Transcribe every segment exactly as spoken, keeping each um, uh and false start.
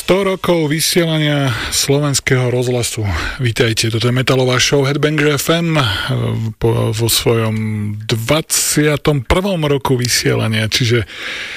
sto rokov vysielania slovenského rozhlasu. Vítajte, toto je metalová show Headbanger ef em po, vo svojom dvadsiatom prvom roku vysielania, čiže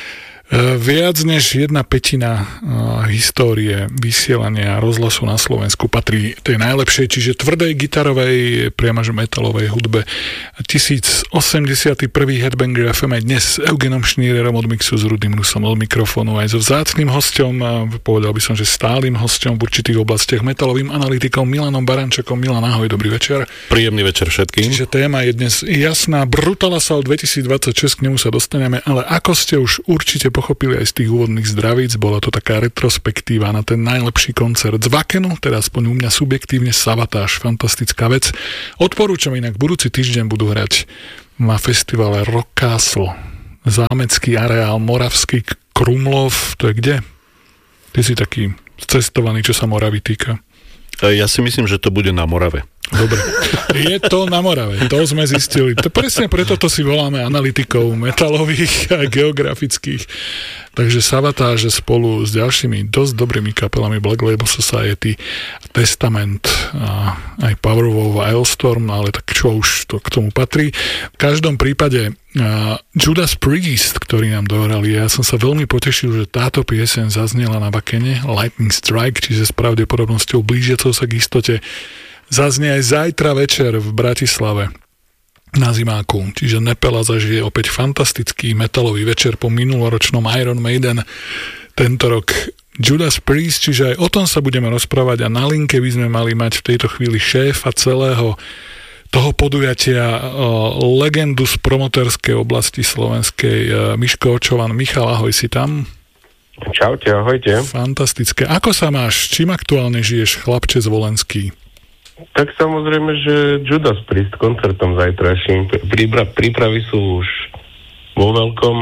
viac než jedna pätina histórie vysielania rozhlasu na Slovensku patrí tej najlepšej, čiže tvrdej gitarovej, priamaž metalovej hudbe. tisícosemdesiaty prvý Headbanger ef em aj dnes s Eugenom Šnírerom od mixu, s Rudým Rusom od mikrofónu, aj so vzácnym hosťom, povedal by som, že stálym hosťom v určitých oblastiach, metalovým analytikom Milanom Barančakom. Milan, ahoj, dobrý večer. Príjemný večer všetkým. Čiže téma je dnes jasná. Brutalasal dvetisícdvadsaťšesť, k nemu sa dostaneme, ale ako ste už určite pochopili aj z tých úvodných zdravíc, bola to taká retrospektíva na ten najlepší koncert z Vakenu, teda aspoň u mňa subjektívne Savatage, fantastická vec. Odporúčam, inak budúci týždeň budú hrať na festivale Rock Castle, zámecký areál, Moravský Krumlov, to je kde? Ty si taký cestovaný, čo sa Moravy týka. Ja si myslím, že to bude na Morave. Dobre. Je to na Morave, to sme zistili. To presne preto to si voláme analytikov metalových a geografických. Takže Savatage spolu s ďalšími dosť dobrými kapelami Black Label Society, Testament a aj Powerwolf a Elstorm, ale tak čo už to k tomu patrí. V každom prípade uh, Judas Priest, ktorý nám dohrali, ja som sa veľmi potešil, že táto pieseň zaznela na Vakene, Lightning Strike, čiže s pravdepodobnosťou blížiacou sa k istote zaznie aj zajtra večer v Bratislave na Zimáku. Čiže Nepela zažije opäť fantastický metalový večer po minuloročnom Iron Maiden tento rok. Judas Priest, čiže aj o tom sa budeme rozprávať a na linke by sme mali mať v tejto chvíli šéfa celého toho podujatia, legendu z promotérskej oblasti slovenskej, Miško Očovan. Michal, ahoj, si tam? Čaute, ahojte. Fantastické. Ako sa máš? Čím aktuálne žiješ, chlapče Zvolenský? Tak samozrejme, že Judas Priest koncertom zajtrajším. Prípra- prípravy sú už vo veľkom.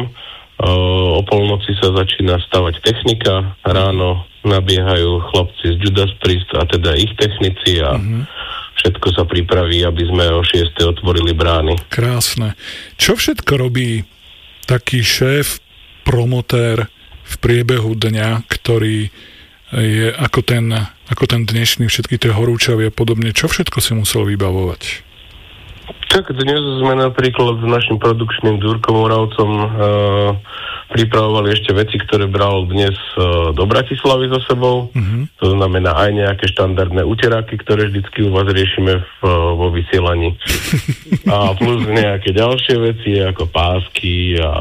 O polnoci sa začína stavať technika. Ráno nabiehajú chlapci z Judas Priest a teda ich technici a mm-hmm. všetko sa pripraví, aby sme o šiestej otvorili brány. Krásne. Čo všetko robí taký šéf, promotér v priebehu dňa, ktorý je ako ten, ako ten dnešný, všetky tie horúčavy a podobne? Čo všetko si musel vybavovať? Tak dnes sme napríklad s našim produkčným Ďurkom Moravcom e, pripravovali ešte veci, ktoré bral dnes e, do Bratislavy so sebou. Mm-hmm. To znamená aj nejaké štandardné uteráky, ktoré vždycky u vás riešime v, vo vysielaní. A plus nejaké ďalšie veci, ako pásky a, a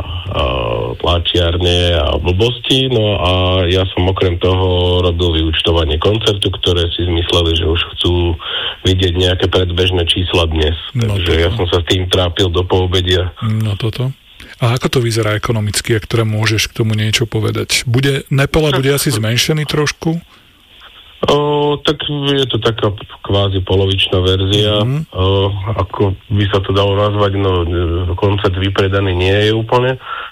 tlačiarne a blbosti. No a ja som okrem toho robil vyúčtovanie koncertu, ktoré si zmysleli, že už chcú vidieť nejaké predbežné čísla dnes. No, takže ja som sa s tým trápil do poobedia. No toto. A ako to vyzerá ekonomicky, ak teda môžeš k tomu niečo povedať? Bude Nepela bude asi zmenšený trošku? O, tak je to taká kvázi polovičná verzia. Mm-hmm. O, ako by sa to dalo nazvať, no koncert vypredaný nie je úplne.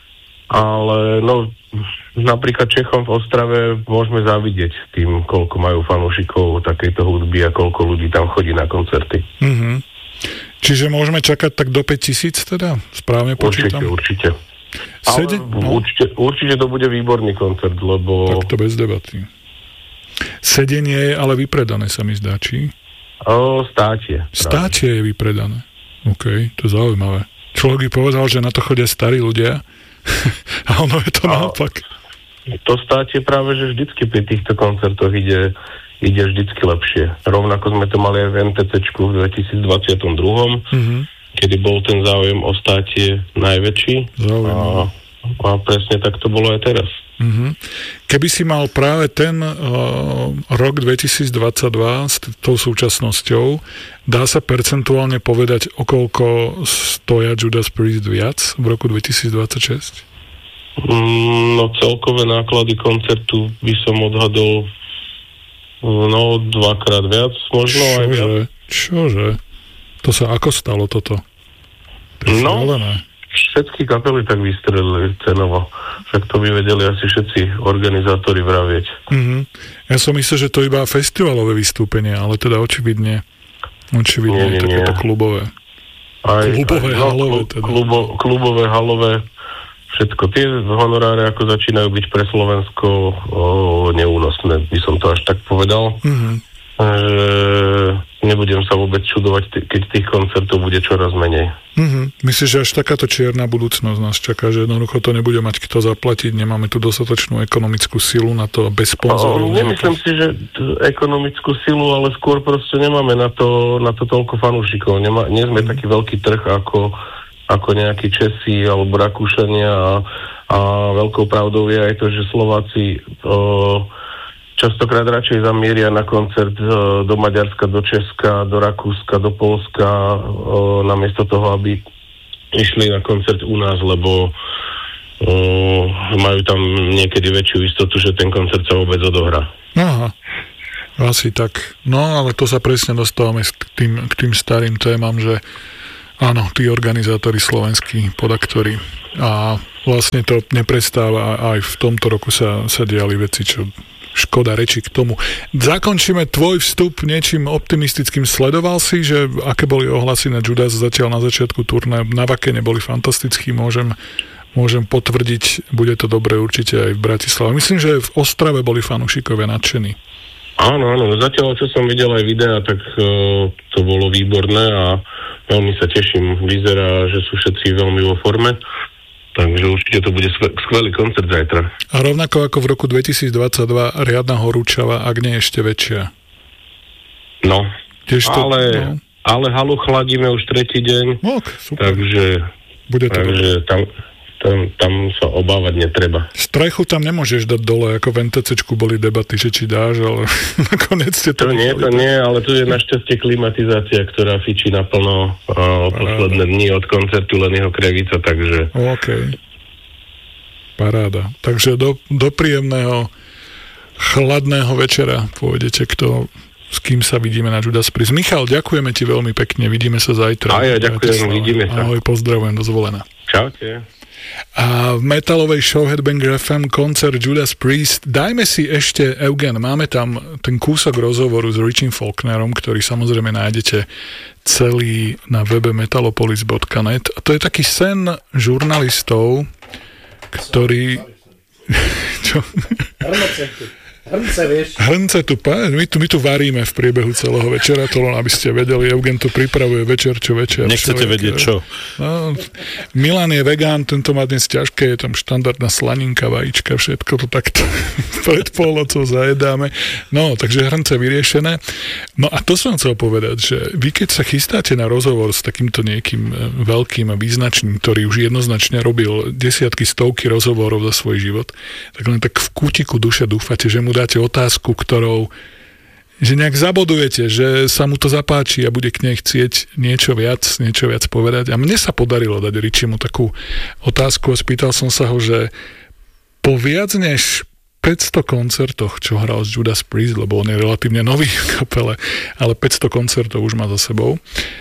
Ale no napríklad Čechom v Ostrave môžeme závidieť tým, koľko majú fanúšikov takejto hudby a koľko ľudí tam chodí na koncerty. Mhm. Čiže môžeme čakať tak do päťtisíc teda? Správne počítam? Určite, určite. Sede... Ale no. určite, určite to bude výborný koncert, lebo... Tak to bez debaty. Sedenie je ale vypredané, sa mi zdá, či? O, státie. Státie je vypredané. OK, to je zaujímavé. Človek by povedal, že na to chodia starí ľudia a ono je to a naopak. To státie práve, že vždycky pri týchto koncertoch ide... ide vždycky lepšie. Rovnako sme to mali aj v en té céčku v dvetisícdvadsaťdva, mm-hmm. kedy bol ten záujem o státie najväčší. A, a presne tak to bolo aj teraz. Mm-hmm. Keby si mal práve ten uh, rok dvetisícdvadsaťdva s t- tou súčasnosťou, dá sa percentuálne povedať, okolko stoja Judas Priest viac v roku dvetisícdvadsaťšesť? Mm, no celkové náklady koncertu by som odhadol no, dvakrát viac, možno Čože? aj viac. Čože? To sa ako stalo toto? To no, šialené. Všetky kapely tak vystrelili cenovo. Však to by vedeli asi všetci organizátori vravieť. Mm-hmm. Ja som myslel, že to iba festivalové vystúpenie, ale teda očividne očividne nie, nie, takéto nie. klubové. Aj, klubové aj, no, halové teda. Klubo, klubové halové všetko. Tie honoráre ako začínajú byť pre Slovensko o, neúnosné, by som to až tak povedal. Mm-hmm. Že nebudem sa vôbec čudovať, keď tých koncertov bude čoraz menej. Mm-hmm. Myslíš, že až takáto čierna budúcnosť nás čaká, že jednoducho to nebude mať kto zaplatiť, nemáme tu dostatočnú ekonomickú silu na to bez sponzorov? No, nemyslím si, že t- ekonomickú silu, ale skôr proste nemáme na to, na to toľko fanúšikov. Nemá, nie sme mm-hmm. taký veľký trh ako, ako nejakí Česi alebo Rakúšania a, a veľkou pravdou je aj to, že Slováci o, častokrát radšej zamieria na koncert do Maďarska, do Česka, do Rakúska, do Poľska, namiesto toho, aby išli na koncert u nás, lebo o, majú tam niekedy väčšiu istotu, že ten koncert sa vôbec odohrá. Aha, asi tak. No, ale to sa presne dostávame k tým, k tým starým témam, že áno, tí organizátori slovenskí, podaktori. A vlastne to neprestáva, aj v tomto roku sa, sa diali veci, čo škoda reči k tomu. Zakončíme tvoj vstup niečím optimistickým. Sledoval si, že aké boli ohlasy na Judas zatiaľ na začiatku turné? Na Vakene boli fantastickí, môžem, môžem potvrdiť, bude to dobré určite aj v Bratislave. Myslím, že v Ostrave boli fanúšikovia nadšení. Áno, áno, zatiaľ, čo som videl aj videa, tak uh, to bolo výborné a veľmi sa teším. Vyzerá, že sú všetci veľmi vo forme. Takže určite to bude skvelý koncert zajtra. A rovnako ako v roku dvetisícdvadsaťdva riadna horúčava, ak nie ešte väčšia. No, to, ale, no. ale halu chladíme už tretí deň, ok, super. takže, bude to takže tam, tam, tam sa obávať netreba. Strechu tam nemôžeš dať dole, ako v en té céčku boli debaty, že či dáš, ale nakoniec ste to... To nie, to nie, ale tu je našťastie klimatizácia, ktorá fičí naplno uh, posledné dni od koncertu Lennyho Kravitza, takže... OK. Paráda. Takže do, do príjemného chladného večera pôjdete, kto, s kým sa vidíme na Judas Priest. Michal, ďakujeme ti veľmi pekne, vidíme sa zajtra. A ja ďakujem, vidíme sa. Ahoj, pozdravujem, dozvolená. Čaute. A v metalovej show Headbanger ef em koncert Judas Priest. Dajme si ešte, Eugen, máme tam ten kúsok rozhovoru s Richim Faulknerom, ktorý samozrejme nájdete celý na webe metalopolis bodka net. A to je taký sen žurnalistov, ktorí... Čo? Hrnce, vieš. Hrnce tu, my tu, my tu varíme v priebehu celého večera, to len aby ste vedeli, Eugen tu pripravuje večer čo večer. Nechcete človek, vedieť čo? No, Milan je vegán, tento má dnes ťažké, je tam štandardná slaninka, vajíčka, všetko to takto pred polnocou zajedáme. No, takže hrnce vyriešené. No a to som chcel povedať, že vy keď sa chystáte na rozhovor s takýmto niekým veľkým a význačným, ktorý už jednoznačne robil desiatky, stovky rozhovorov za svoj život, tak len tak v kútiku duše dúfate, že mu dáte otázku, ktorou že nejak zabodujete, že sa mu to zapáči a bude k nej chcieť niečo viac, niečo viac povedať. A mne sa podarilo dať Richimu takú otázku a spýtal som sa ho, že po viac než päťsto koncertoch, čo hral z Judas Priest, lebo on je relatívne nový v kapele, ale päťsto koncertov už má za sebou.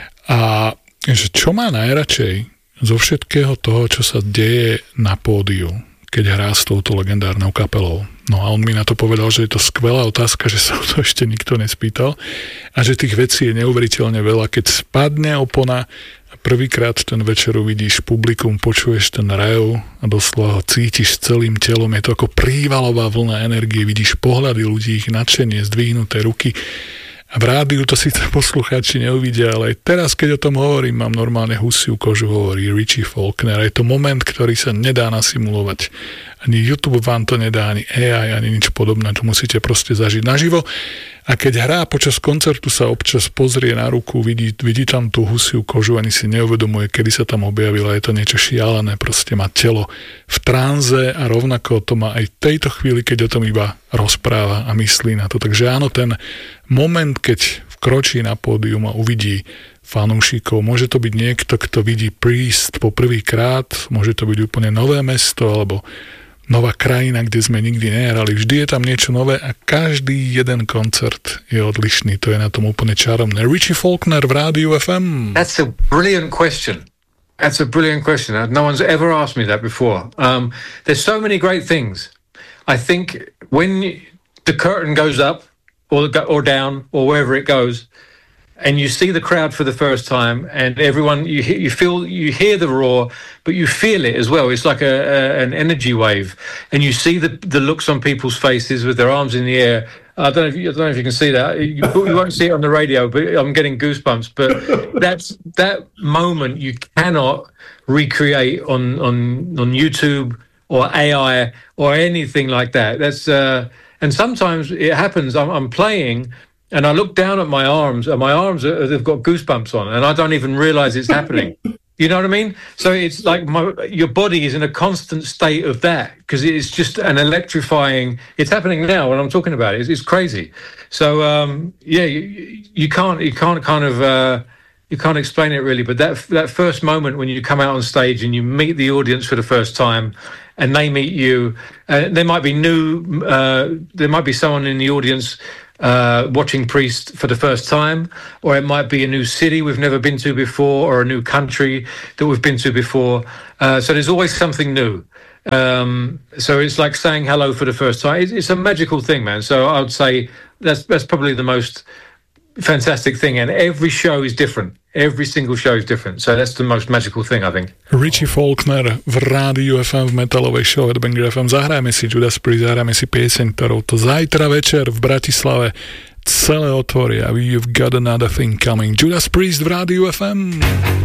A že čo má najradšej zo všetkého toho, čo sa deje na pódiu, keď hrá s touto legendárnou kapelou. No a on mi na to povedal, že je to skvelá otázka, že sa o to ešte nikto nespýtal a že tých vecí je neuveriteľne veľa. Keď spadne opona a prvýkrát ten večer uvidíš publikum, počuješ ten rev a doslova ho cítiš celým telom, je to ako prívalová vlna energie, vidíš pohľady ľudí, ich nadšenie, zdvihnuté ruky. A v rádiu to síce poslucháči neuvidia, ale aj teraz, keď o tom hovorím, mám normálne husiu kožu, hovorí Richie Faulkner. Je to moment, ktorý sa nedá nasimulovať. Ani YouTube vám to nedá, ani á í, ani nič podobné. To musíte proste zažiť naživo. A keď hrá počas koncertu, sa občas pozrie na ruku, vidí, vidí tam tú husiu kožu, ani si neuvedomuje, kedy sa tam objavila. Je to niečo šialené, proste má telo v tránze a rovnako to má aj v tejto chvíli, keď o tom iba rozpráva a myslí na to. Takže áno, ten moment, keď vkročí na pódium a uvidí fanúšikov, môže to byť niekto, kto vidí Priest po prvýkrát, môže to byť úplne nové mesto, alebo nová krajina, kde sme nikdy nehrali. Vždy je tam niečo nové a každý jeden koncert je odlišný. To je na tom úplne čarovné. Richie Faulkner v Rádiu ef em. That's a brilliant question. That's a brilliant question. No one's ever asked me that before. Um, there's so many great things. I think when the curtain goes up or or down or wherever it goes, and you see the crowd for the first time, and everyone, you you feel, you hear the roar, but you feel it as well. It's like a, a an energy wave, and you see the the looks on people's faces with their arms in the air. I don't know if you, I don't know if you can see that. You, you won't see it on the radio, but I'm getting goosebumps. But that's that moment you cannot recreate on on on YouTube or A I or anything like that. That's uh, and sometimes it happens. I'm, I'm playing. And I look down at my arms, and my arms are, they've got goosebumps on, and I don't even realize it's happening. You know what I mean? So it's like my, your body is in a constant state of that, because it's just an electrifying. It's happening now when I'm talking about it. It's, it's crazy. So um, yeah, you, you can't you can't kind of uh, you can't explain it really. But that that first moment when you come out on stage and you meet the audience for the first time, and they meet you, uh, there might be new. Uh, there might be someone in the audience uh, watching Priest for the first time, or it might be a new city we've never been to before, or a new country that we've been to before. Uh, so there's always something new. Um, so it's like saying hello for the first time. It's, it's a magical thing, man. So I would say that's that's probably the most fantastic thing. And every show is different. Every single show is different. So that's the most magical thing, I think. Richie Faulkner v Rádiu ef em v metalovej show Headbanger ef em. Zahrajme si Judas Priest, zahrajme si pieseň, ktorou to zajtra večer v Bratislave celé otvoria. You've got another thing coming. Judas Priest v Rádiu ef em.